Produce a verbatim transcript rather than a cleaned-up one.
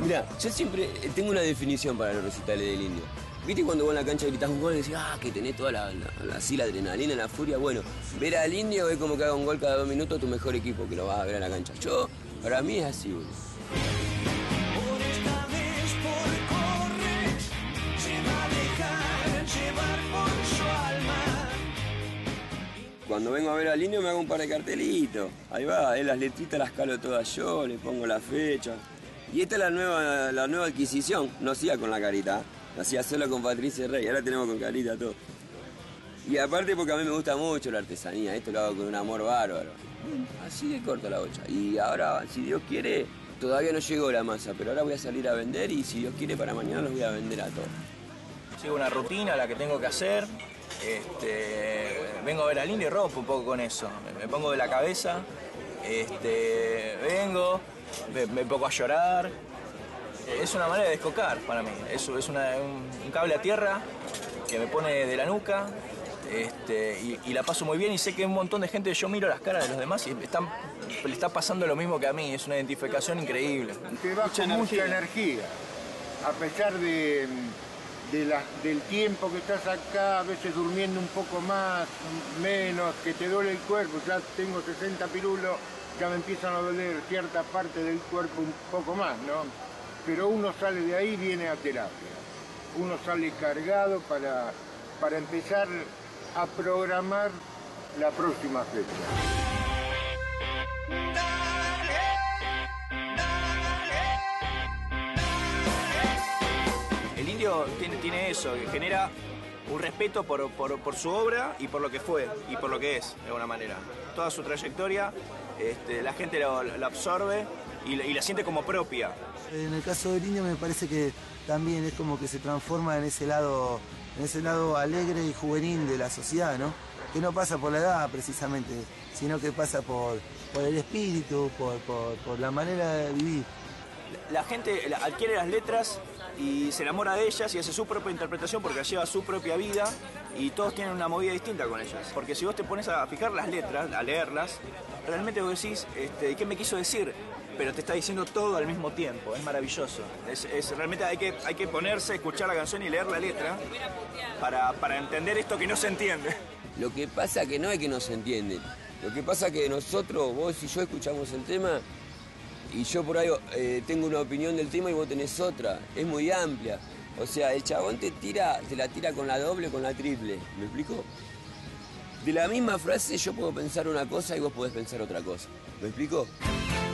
Mira, yo siempre tengo una definición para los recitales del Indio. ¿Viste cuando vos en la cancha gritás un gol y decís, ah, que tenés toda la, la, la, así, la adrenalina, la furia? Bueno, ver al Indio es como que haga un gol cada dos minutos tu mejor equipo, que lo vas a ver a la cancha. Yo, para mí es así, boludo. Cuando vengo a ver al Indio me hago un par de cartelitos. Ahí va, eh, las letritas las calo todas yo, le pongo la fecha. Y esta es la nueva, la nueva adquisición. No hacía con la carita, lo hacía solo con Patricia Rey, ahora tenemos con carita todo. Y aparte porque a mí me gusta mucho la artesanía, esto lo hago con un amor bárbaro. Así de corto la bocha. Y ahora, si Dios quiere, todavía no llegó la masa, pero ahora voy a salir a vender y si Dios quiere para mañana los voy a vender a todos. Sigo una rutina, la que tengo que hacer. Este, vengo a ver al Indio y rompo un poco con eso. Me, me pongo de la cabeza, este, vengo, me, me pongo a llorar. Es una manera de descocar para mí. Eso es una, un, un cable a tierra que me pone de la nuca. Este, y, y la paso muy bien y sé que un montón de gente, yo miro las caras de los demás y están, le está pasando lo mismo que a mí, es una identificación increíble. Te vas con mucha energía, a pesar de, de la, del tiempo que estás acá, a veces durmiendo un poco más, menos, que te duele el cuerpo, ya tengo sesenta pirulos, ya me empiezan a doler cierta parte del cuerpo un poco más, ¿no? Pero uno sale de ahí y viene a terapia, uno sale cargado para, para empezar a programar la próxima fecha. El Indio tiene, tiene eso, que genera un respeto por, por, por su obra y por lo que fue y por lo que es, de alguna manera. Toda su trayectoria, este, la gente la, la absorbe y, y la siente como propia. En el caso del Indio me parece que también es como que se transforma en ese lado, en ese lado alegre y juvenil de la sociedad, ¿no? Que no pasa por la edad precisamente, sino que pasa por, por el espíritu, por, por, por la manera de vivir. La gente adquiere las letras y se enamora de ellas y hace su propia interpretación porque lleva su propia vida y todos tienen una movida distinta con ellas. Porque si vos te pones a fijar las letras, a leerlas, realmente vos decís, este, ¿qué me quiso decir? Pero te está diciendo todo al mismo tiempo, es maravilloso. Es, es, realmente hay que, hay que ponerse, escuchar la canción y leer la letra para, para entender esto que no se entiende. Lo que pasa que no es que no se entiende. Lo que pasa que nosotros, vos y yo escuchamos el tema y yo por ahí eh, tengo una opinión del tema y vos tenés otra. Es muy amplia. O sea, el chabón te tira, te la tira con la doble o con la triple. ¿Me explico? De la misma frase yo puedo pensar una cosa y vos podés pensar otra cosa. ¿Me explico?